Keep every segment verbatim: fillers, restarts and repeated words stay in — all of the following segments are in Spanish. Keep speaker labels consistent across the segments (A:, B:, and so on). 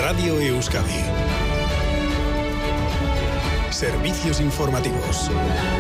A: Radio Euskadi. Servicios informativos.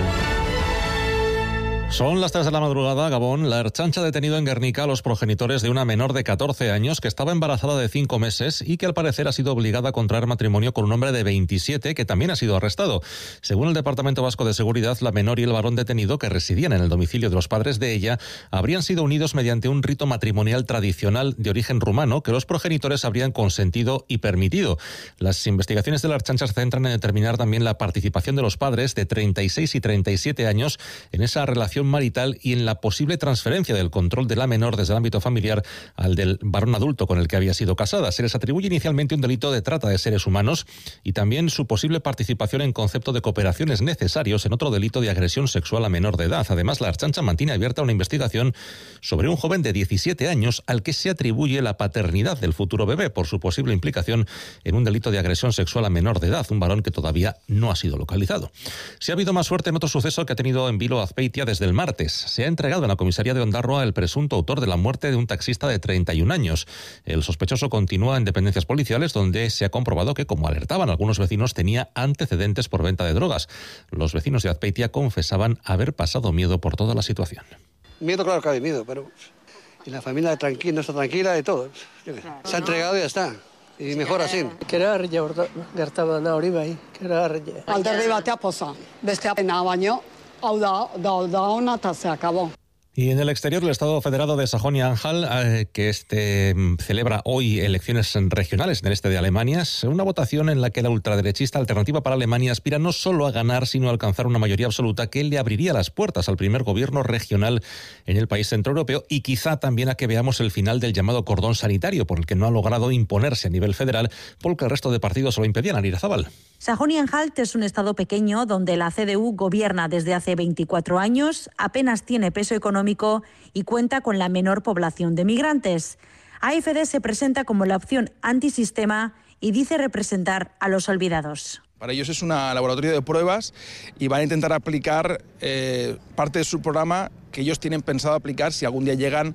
B: Son las tres de la madrugada. Gabón. La Ertzaintza ha detenido en Guernica a los progenitores de una menor de catorce años que estaba embarazada de cinco meses y que al parecer ha sido obligada a contraer matrimonio con un hombre de veintisiete que también ha sido arrestado. Según el Departamento Vasco de Seguridad, la menor y el varón detenido, que residían en el domicilio de los padres de ella, habrían sido unidos mediante un rito matrimonial tradicional de origen rumano que los progenitores habrían consentido y permitido. Las investigaciones de la Ertzaintza se centran en determinar también la participación de los padres de treinta y seis y treinta y siete años en esa relación marital y en la posible transferencia del control de la menor desde el ámbito familiar al del varón adulto con el que había sido casada. Se les atribuye inicialmente un delito de trata de seres humanos y también su posible participación en concepto de cooperaciones necesarios en otro delito de agresión sexual a menor de edad. Además, la Ertzaintza mantiene abierta una investigación sobre un joven de diecisiete años al que se atribuye la paternidad del futuro bebé por su posible implicación en un delito de agresión sexual a menor de edad, un varón que todavía no ha sido localizado. Se ha habido más suerte en otro suceso que ha tenido en Vilo Azpeitia desde el martes. Se ha entregado en la comisaría de Ondarroa el presunto autor de la muerte de un taxista de treinta y un años. El sospechoso continúa en dependencias policiales donde se ha comprobado que, como alertaban algunos vecinos, tenía antecedentes por venta de drogas. Los vecinos de Azpeitia confesaban haber pasado miedo por toda la situación.
C: Miedo, claro que hay miedo, pero y la familia tranquila, no está tranquila y todo. Se ha entregado y ya está. Y mejor así.
D: Gerarria gertaba da hori bai, gerarria.
E: Alderdi batea poza, bestea pena baino, hau da, da, da ona eta se acabó.
B: Y en el exterior, el Estado Federado de Sajonia-Anhalt, eh, que este celebra hoy elecciones regionales en el este de Alemania, es una votación en la que la ultraderechista Alternativa para Alemania aspira no solo a ganar, sino a alcanzar una mayoría absoluta que le abriría las puertas al primer gobierno regional en el país centroeuropeo y quizá también a que veamos el final del llamado cordón sanitario, por el que no ha logrado imponerse a nivel federal, porque el resto de partidos lo impedían. Anirazábal.
F: Sajonia-Anhalt es un estado pequeño donde la C D U gobierna desde hace veinticuatro años, apenas tiene peso económico y cuenta con la menor población de migrantes. A F D se presenta como la opción antisistema y dice representar a los olvidados.
G: Para ellos es un laboratorio de pruebas y van a intentar aplicar eh, parte de su programa que ellos tienen pensado aplicar si algún día llegan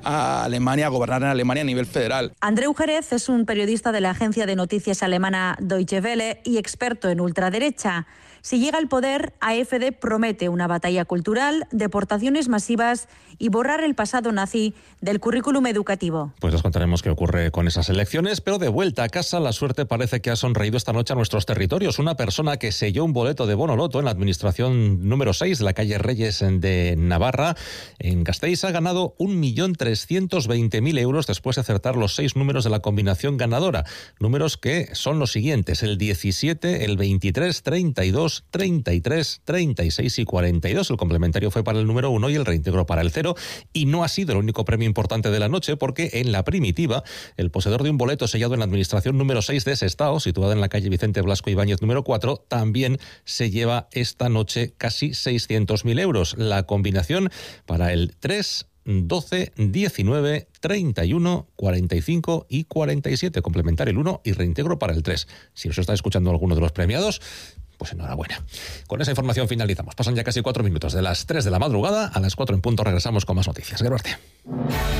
G: a Alemania, a gobernar en Alemania a nivel federal.
F: Andreu Jerez es un periodista de la agencia de noticias alemana Deutsche Welle y experto en ultraderecha. Si llega al poder, A F D promete una batalla cultural, deportaciones masivas y borrar el pasado nazi del currículum educativo.
B: Pues les contaremos qué ocurre con esas elecciones, pero de vuelta a casa la suerte parece que ha sonreído esta noche a nuestros territorios. Una persona que selló un boleto de bono loto en la administración número seis de la calle Reyes de Navarra, en Gasteiz, ha ganado un millón trescientos veinte mil euros después de acertar los seis números de la combinación ganadora. Números que son los siguientes: el diecisiete, el veintitrés, treinta y dos, treinta y tres, treinta y seis y cuarenta y dos. El complementario fue para el número uno y el reintegro para el cero. Y no ha sido el único premio importante de la noche, porque en la primitiva, el poseedor de un boleto sellado en la administración número seis de Sestao, situada en la calle Vicente Blasco Ibáñez número cuatro, también se lleva esta noche casi seiscientos mil euros. La combinación para el tres, doce, diecinueve, treinta y uno, cuarenta y cinco y cuarenta y siete. Complementario el uno y reintegro para el tres. Si os está escuchando alguno de los premiados, pues enhorabuena. Con esa información finalizamos. Pasan ya casi cuatro minutos de las tres de la madrugada. A las cuatro en punto regresamos con más noticias. Gracias.